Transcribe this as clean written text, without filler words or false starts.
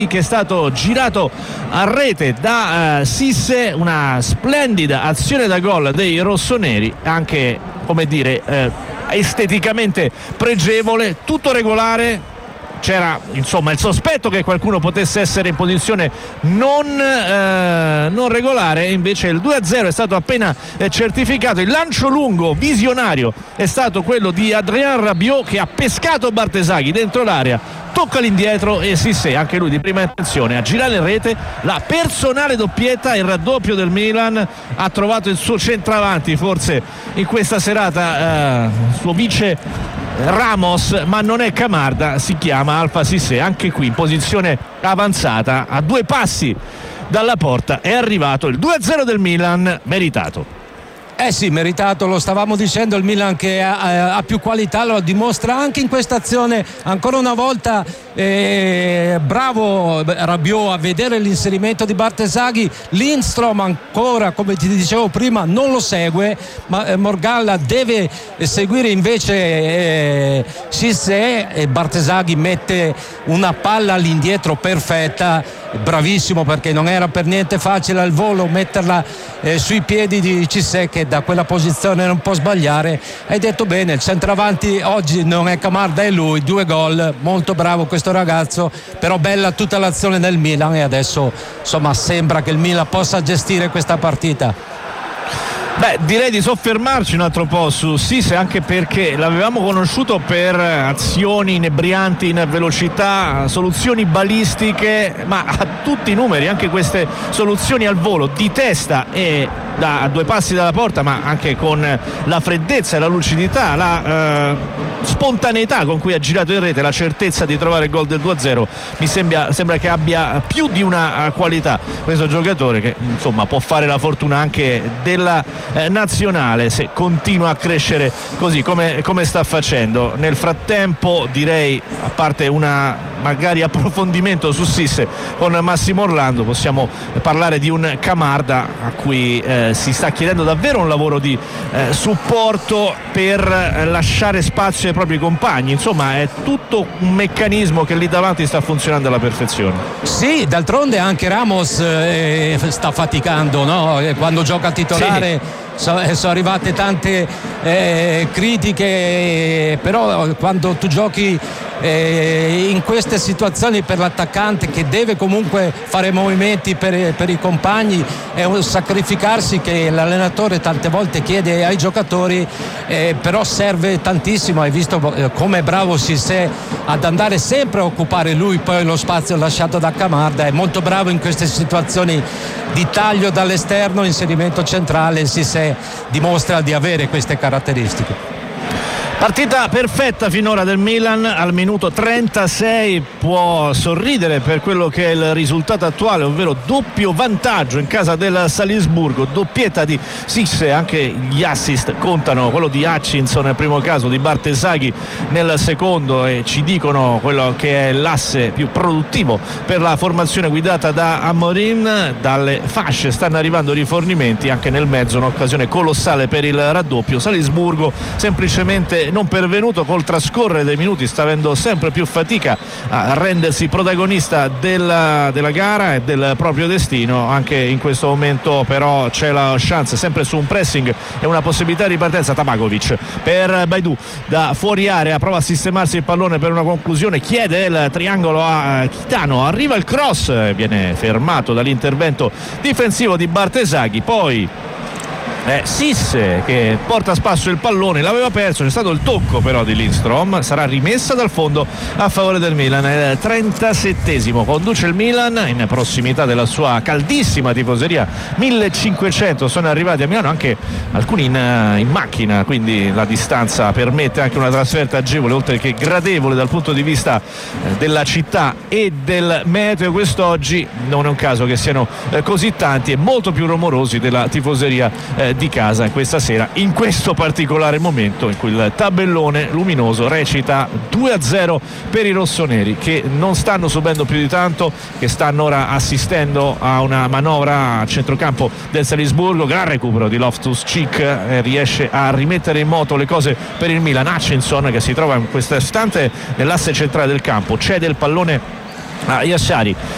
che è stato girato a rete da Sisse, una splendida azione da gol dei rossoneri, anche come dire esteticamente pregevole, tutto regolare. C'era insomma il sospetto che qualcuno potesse essere in posizione non regolare, e invece il 2-0 è stato appena certificato. Il lancio lungo visionario è stato quello di Adrien Rabiot, che ha pescato Bartesaghi dentro l'area, tocca all'indietro e Sisse, anche lui di prima intenzione, a girare in rete. La personale doppietta, il raddoppio del Milan, ha trovato il suo centravanti forse in questa serata, suo vice Ramos, ma non è Camarda, si chiama Alpha Sisse, anche qui in posizione avanzata, a 2 passi dalla porta è arrivato il 2-0 del Milan, meritato. Sì, meritato, lo stavamo dicendo, il Milan che ha più qualità, lo dimostra anche in questa azione ancora una volta. Bravo Rabiot a vedere l'inserimento di Bartesaghi. Lindstrom ancora, come ti dicevo prima, non lo segue, ma Morgalla deve seguire invece Cissé, e Bartesaghi mette una palla all'indietro perfetta, bravissimo, perché non era per niente facile al volo metterla sui piedi di Cissé, che da quella posizione non può sbagliare. Hai detto bene, il centravanti oggi non è Camarda, è lui. 2 gol, molto bravo questo ragazzo, però bella tutta l'azione del Milan, e adesso insomma sembra che il Milan possa gestire questa partita. Direi di soffermarci un altro po' su Sisse, anche perché l'avevamo conosciuto per azioni inebrianti in velocità, soluzioni balistiche, ma a tutti i numeri, anche queste soluzioni al volo di testa e a 2 passi dalla porta, ma anche con la freddezza e la lucidità, la spontaneità con cui ha girato in rete, la certezza di trovare il gol del 2-0. Mi sembra che abbia più di una qualità questo giocatore, che insomma può fare la fortuna anche della nazionale se continua a crescere così come sta facendo. Nel frattempo, direi, a parte una magari approfondimento su Sisse con Massimo Orlando, possiamo parlare di un Camarda a cui si sta chiedendo davvero un lavoro di supporto per lasciare spazio ai propri compagni. Insomma, è tutto un meccanismo che lì davanti sta funzionando alla perfezione. Sì, d'altronde anche Ramos sta faticando, no? Quando gioca titolare. Sì. Sono arrivate tante critiche, però quando tu giochi in queste situazioni per l'attaccante, che deve comunque fare movimenti per i compagni, è un sacrificarsi che l'allenatore tante volte chiede ai giocatori, però serve tantissimo. Hai visto come è bravo Cissé ad andare sempre a occupare lui poi lo spazio lasciato da Camarda. È molto bravo in queste situazioni di taglio dall'esterno, inserimento centrale. Cissé dimostra di avere queste caratteristiche. Partita perfetta finora del Milan, al minuto 36 può sorridere per quello che è il risultato attuale, ovvero doppio vantaggio in casa del Salisburgo, doppietta di Sisse, anche gli assist contano, quello di Hutchinson nel primo caso, di Bartesaghi nel secondo, e ci dicono quello che è l'asse più produttivo per la formazione guidata da Amorim. Dalle fasce stanno arrivando rifornimenti, anche nel mezzo un'occasione colossale per il raddoppio. Salisburgo semplicemente non pervenuto, col trascorrere dei minuti sta avendo sempre più fatica a rendersi protagonista della gara e del proprio destino. Anche in questo momento però c'è la chance, sempre su un pressing e una possibilità di partenza. Tabakovic per Baidou da fuori area, prova a sistemarsi il pallone per una conclusione, chiede il triangolo a Chitano, arriva il cross, viene fermato dall'intervento difensivo di Bartesaghi, poi Sisse che porta a spasso il pallone, l'aveva perso, c'è stato il tocco però di Lindstrom, sarà rimessa dal fondo a favore del Milan. Il 37esimo, conduce il Milan in prossimità della sua caldissima tifoseria, 1500 sono arrivati a Milano, anche alcuni in macchina, quindi la distanza permette anche una trasferta agevole oltre che gradevole dal punto di vista della città e del meteo. Quest'oggi non è un caso che siano così tanti e molto più rumorosi della tifoseria di casa questa sera, in questo particolare momento in cui il tabellone luminoso recita 2-0 per i rossoneri, che non stanno subendo più di tanto, che stanno ora assistendo a una manovra a centrocampo del Salisburgo. Gran recupero di Loftus-Cheek, riesce a rimettere in moto le cose per il Milan. Hutchinson, che si trova in questo istante nell'asse centrale del campo, cede il pallone a Yassari,